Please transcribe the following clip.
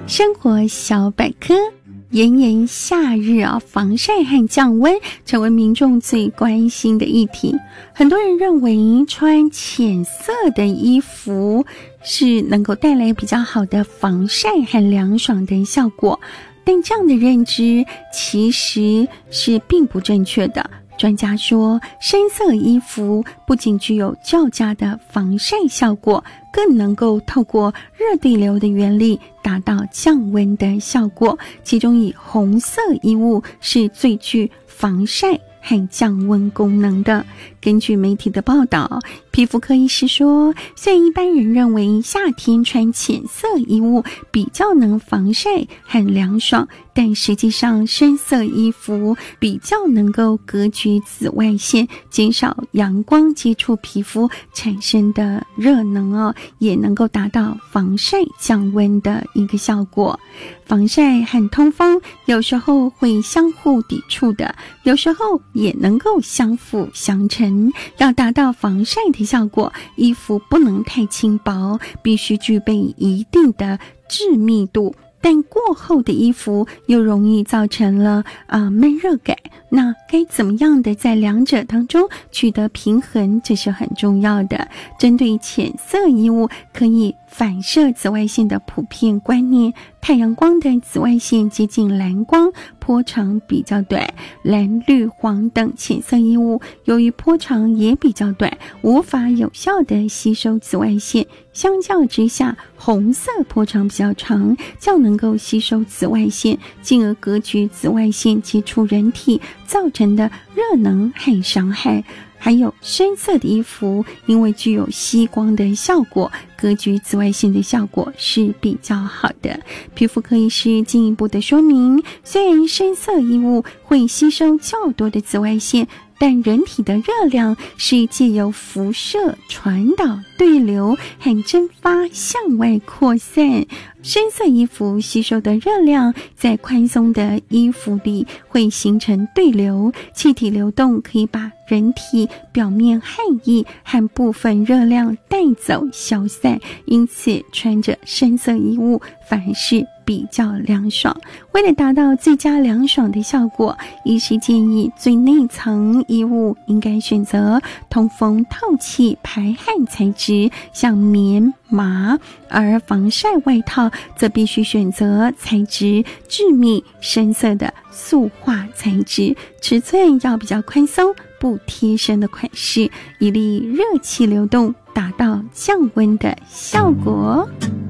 生活小百科，炎炎夏日防晒和降温成为民众最关心的议题。很多人认为穿浅色的衣服是能够带来比较好的防晒和凉爽的效果，但这样的认知其实是并不正确的。专家说，深色衣服不仅具有较佳的防晒效果，更能够透过热对流的原理达到降温的效果，其中以红色衣物是最具防晒和降温功能的。根据媒体的报道，皮肤科医师说，虽然一般人认为夏天穿浅色衣物比较能防晒和凉爽，但实际上深色衣服比较能够隔绝紫外线，减少阳光接触皮肤产生的热能也能够达到防晒降温的一个效果。防晒和通风有时候会相互抵触的，有时候也能够相辅相成。要达到防晒的效果，衣服不能太轻薄，必须具备一定的致密度，但过厚的衣服又容易造成了闷热感。那该怎么样的在两者当中取得平衡，这是很重要的。针对浅色衣物可以反射紫外线的普遍观念，太阳光的紫外线接近蓝光，波长比较短，蓝绿黄等浅色衣物由于波长也比较短，无法有效的吸收紫外线，相较之下红色波长比较长，较能够吸收紫外线，进而隔绝紫外线接触人体造成的热能和伤害。还有深色的衣服，因为具有吸光的效果，隔绝紫外线的效果是比较好的。皮肤科医师进一步的说明，虽然深色衣物会吸收较多的紫外线，但人体的热量是借由辐射传导、对流和蒸发向外扩散。深色衣服吸收的热量在宽松的衣服里会形成对流，气体流动可以把人体表面汗液和部分热量带走消散，因此穿着深色衣物反而是比较凉爽。为了达到最佳凉爽的效果，医师建议最内层衣物应该选择通风透气排汗材质，像棉麻，而防晒外套则必须选择材质致密深色的塑化材质，尺寸要比较宽松不贴身的款式，以利热气流动，达到降温的效果。